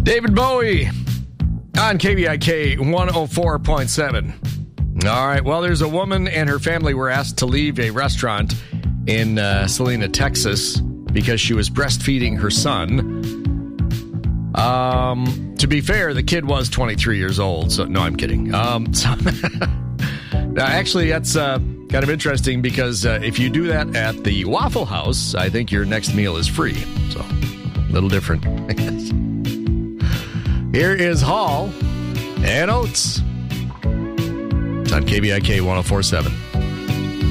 David Bowie on KBIK 104.7. All right, well, there's a woman and her family were asked to leave a restaurant in Salina, Texas, because she was breastfeeding her son. To be fair, the kid was 23 years old, so no, I'm kidding. Actually, that's kind of interesting because if you do that at the Waffle House, I think your next meal is free. So, a little different, I guess. Here is Hall and Oates. It's on KBIK 104.7.